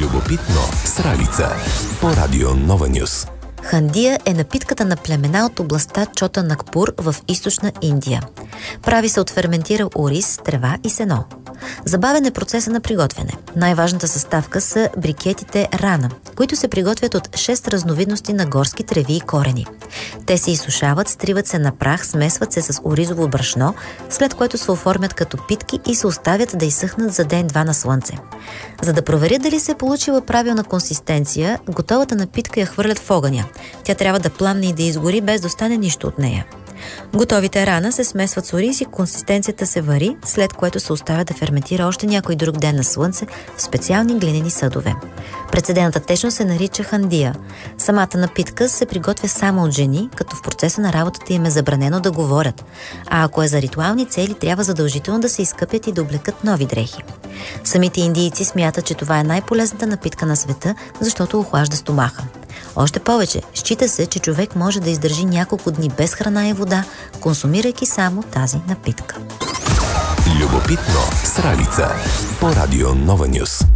Любопитно с Ралица по Радио Нова Нюс. Хандия е напитката на племена от областта Чота Нагпур в източна Индия. Прави се от ферментирал ориз, трева и сено. Забавен е процеса на приготвяне. Най-важната съставка са брикетите рана, които се приготвят от 6 разновидности на горски треви и корени. Те се изсушават, стриват се на прах, смесват се с оризово брашно, след което се оформят като питки и се оставят да изсъхнат за ден-два на слънце. За да проверят дали се е получила правилна консистенция, готовата напитка я хвърлят в огъня. Тя трябва да пламне и да изгори, без да остане нищо от нея. Готовите рана се смесват с ориз и консистенцията се вари, след което се оставя да ферментира още някой друг ден на слънце в специални глинени съдове. Прецедената течност се нарича хандия. Самата напитка се приготвя само от жени, като в процеса на работата им е забранено да говорят. А ако е за ритуални цели, трябва задължително да се изкъпят и да облекат нови дрехи. Самите индийци смятат, че това е най-полезната напитка на света, защото охлажда стомаха. Още повече, счита се, че човек може да издържи няколко дни без храна и вода, консумирайки само тази напитка. Любопитно с Ралица по Радио Нова Нюс.